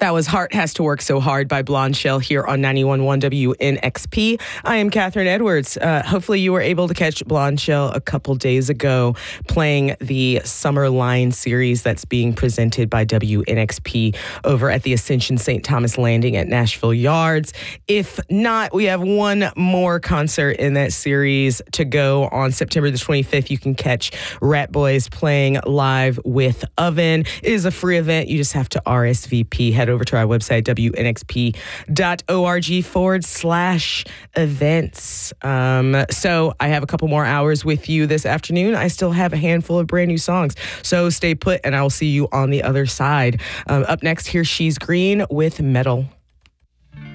That was Heart Has to Work So Hard by Blonde Shell here on 91.1 WNXP. I am Catherine Edwards. Hopefully you were able to catch Blonde Shell a couple days ago playing the Summer Line series that's being presented by WNXP over at the Ascension St. Thomas Landing at Nashville Yards. If not, we have one more concert in that series to go on September the 25th. You can catch Rat Boys playing live with Oven. It is a free event. You just have to RSVP. Head over to our website, wnxp.org/events. So I have a couple more hours with you this afternoon. I still have a handful of brand new songs. So stay put, and I will see you on the other side. Up next, here's She's Green with Metal.